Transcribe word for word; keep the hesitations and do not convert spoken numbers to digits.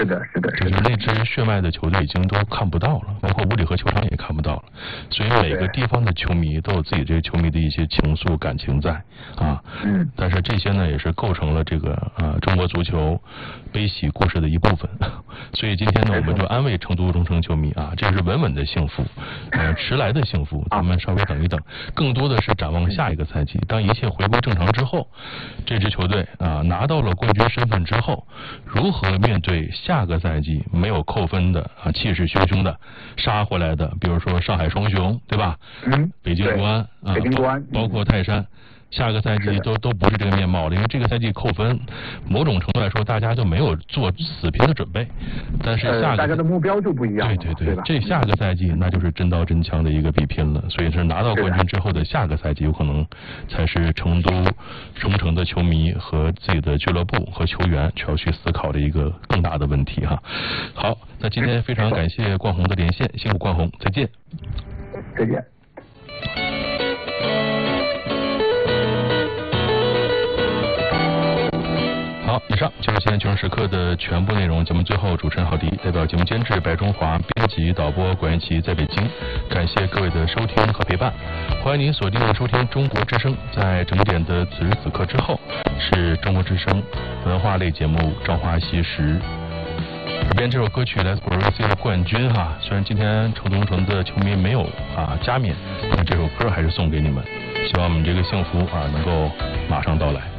是的，是的， 就是那支血脉的球队已经都看不到了，包括五里河球场也看不到了。所以每个地方的球迷都有自己这个球迷的一些情愫感情在啊。 嗯。 但是这些呢，也是构成了这个啊中国足球悲喜故事的一部分。所以今天呢，我们就安慰成都中诚球迷啊，这是稳稳的幸福，呃，迟来的幸福，咱们稍微等一等。更多的是展望下一个赛季，当一切回归正常之后，这支球队啊拿到了冠军身份之后，如何面对下个赛季没有扣分的啊气势汹汹的杀回来的，比如说上海双雄，对吧？ 嗯。 北京国安啊， 北京国安， 包括泰山。下个赛季都都不是这个面貌了，因为这个赛季扣分，某种程度来说，大家就没有做死拼的准备。但是下个、呃、 大家的目标就不一样了， 对对对，对这下个赛季那就是真刀真枪的一个比拼了。所以是拿到冠军之后的下个赛季，有可能才是成都中诚的球迷和自己的俱乐部和球员需要去思考的一个更大的问题哈。好，那今天非常感谢冠宏的连线，辛苦冠宏，再见。 再见。 好，以上就是今天球声时刻的全部内容。节目最后，主持人郝迪代表节目监制白中华、编辑导播管元奇在北京，感谢各位的收听和陪伴。欢迎您锁定收听中国之声，在整点的此时此刻之后是中国之声文化类节目《朝花夕拾》。这边这首歌曲来自 Borussia 的冠军哈，虽然今天成都中诚的球迷没有啊加冕，但这首歌还是送给你们，希望我们这个幸福啊能够马上到来。